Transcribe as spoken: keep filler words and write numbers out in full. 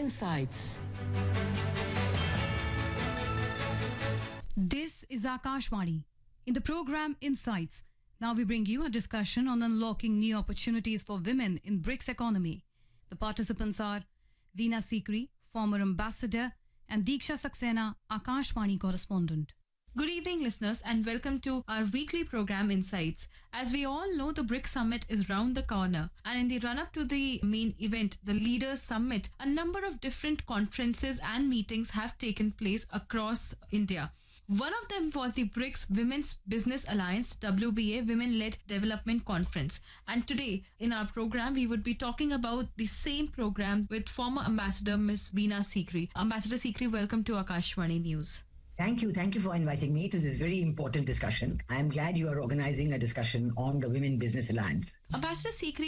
Insights. This is Akashvani. In the program Insights, now we bring you a discussion on unlocking new opportunities for women in BRICS economy. The participants are Veena Sikri, former ambassador, and Diksha Saxena, Akashvani correspondent. Good evening, listeners, and welcome to our weekly program Insights. As we all know, the BRICS Summit is round the corner, and in the run-up to the main event, the Leaders Summit, a number of different conferences and meetings have taken place across India. One of them was the BRICS Women's Business Alliance W B A Women-Led Development Conference. And today in our program, we would be talking about the same program with former Ambassador Miss Veena Sikri. Ambassador Sikri, welcome to Akashvani News. Thank you. Thank you for inviting me to this very important discussion. I am glad you are organizing a discussion on the Women Business Alliance. Ambassador Sikri,